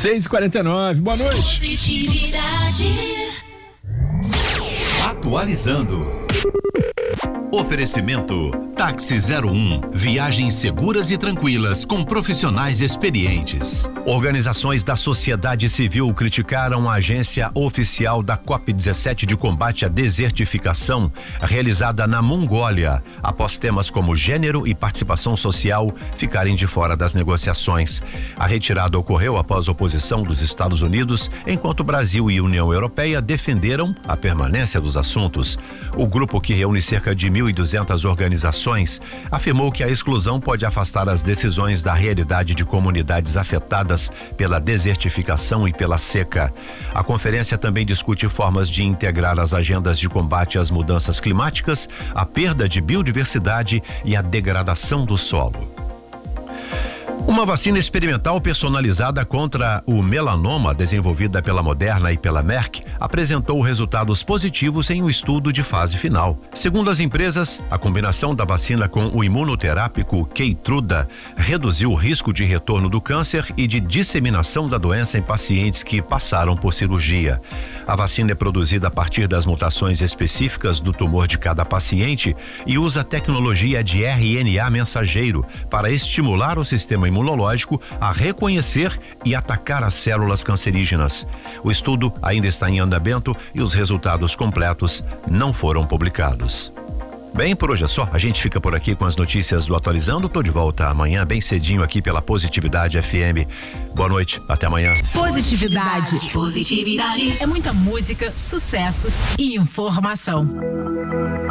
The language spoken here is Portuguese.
6h49, boa noite. Positividade. Atualizando. Oferecimento Táxi 01, viagens seguras e tranquilas com profissionais experientes. Organizações da sociedade civil criticaram a agência oficial da COP17 de combate à desertificação, realizada na Mongólia, após temas como gênero e participação social ficarem de fora das negociações. A retirada ocorreu após oposição dos Estados Unidos, enquanto Brasil e União Europeia defenderam a permanência dos assuntos. O grupo, que reúne cerca de 1.200 organizações, afirmou que a exclusão pode afastar as decisões da realidade de comunidades afetadas pela desertificação e pela seca. A conferência também discute formas de integrar as agendas de combate às mudanças climáticas, a perda de biodiversidade e a degradação do solo. Uma vacina experimental personalizada contra o melanoma, desenvolvida pela Moderna e pela Merck, apresentou resultados positivos em um estudo de fase final. Segundo as empresas, a combinação da vacina com o imunoterápico Keytruda reduziu o risco de retorno do câncer e de disseminação da doença em pacientes que passaram por cirurgia. A vacina é produzida a partir das mutações específicas do tumor de cada paciente e usa tecnologia de RNA mensageiro para estimular o sistema imunológico a reconhecer e atacar as células cancerígenas. O estudo ainda está em andamento e os resultados completos não foram publicados. Bem, por hoje é só. A gente fica por aqui com as notícias do Atualizando. Tô de volta amanhã bem cedinho aqui pela Positividade FM. Boa noite, até amanhã. Positividade. Positividade. É muita música, sucessos e informação.